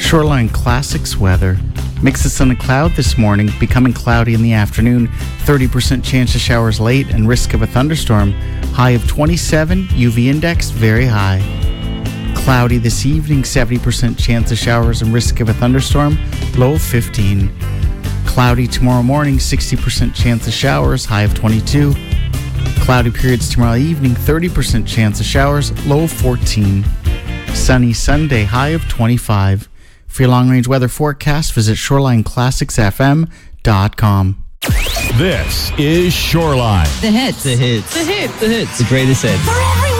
Shoreline Classics weather. Mix of sun and cloud this morning, becoming cloudy in the afternoon. 30% chance of showers late and risk of a thunderstorm. High of 27, UV index very high. Cloudy this evening, 70% chance of showers and risk of a thunderstorm. Low of 15. Cloudy tomorrow morning, 60% chance of showers. High of 22. Cloudy periods tomorrow evening, 30% chance of showers. Low of 14. Sunny Sunday, high of 25. For your long-range weather forecast, visit ShorelineClassicsFM.com. This is Shoreline. The hits. The hits. The hits. The hits. The greatest hits. For everyone.